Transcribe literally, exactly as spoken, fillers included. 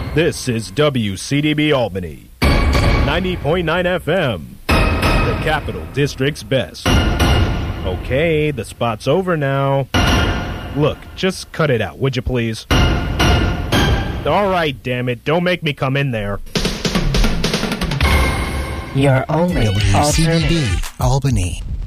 This is W C D B Albany, ninety point nine F M, the Capital District's best. Okay, the spot's over now. Look, just cut it out, would you please? All right, damn it, don't make me come in there. Your only W C D B alternative. Albany.